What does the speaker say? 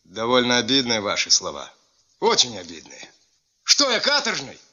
Довольно обидные ваши слова. Очень обидные. Что, я каторжный?